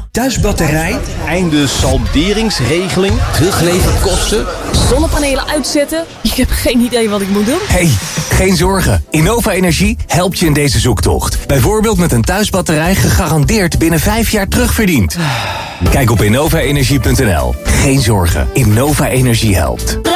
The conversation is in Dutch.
Thuisbatterij? Einde salderingsregeling? Teruggeleverd kosten? Zonnepanelen uitzetten? Ik heb geen idee wat ik moet doen. Hey, geen zorgen. Innova Energie helpt je in deze zoektocht. Bijvoorbeeld met een thuisbatterij gegarandeerd binnen 5 jaar terugverdiend. Kijk op innovaenergie.nl. Geen zorgen. Innova Energie helpt.